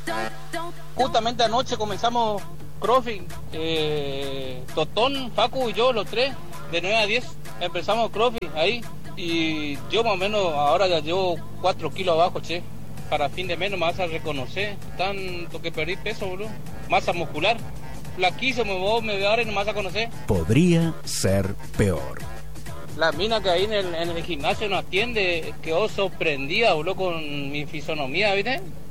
Justamente anoche comenzamos CrossFit, Totón, Facu y yo, los tres, de 9 a 10, empezamos CrossFit ahí, y yo más o menos ahora ya llevo 4 kilos abajo, che. Para fin de mes no me vas a reconocer, tanto que perdí peso, boludo, masa muscular, flaquísimo, vos me ahora y no me vas a conocer. Podría ser peor. La mina que ahí en el gimnasio nos atiende quedó sorprendida, boludo, con mi fisonomía, ¿viste?